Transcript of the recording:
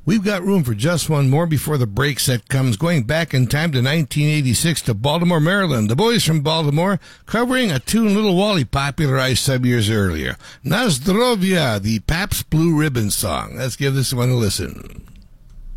We've got room for just one more before the break set comes, going back in time to 1986 to Baltimore, Maryland. The boys from Baltimore covering a tune Little Wally popularized some years earlier. Na Zdrovia, the Pabst Blue Ribbon song. Let's give this one a listen.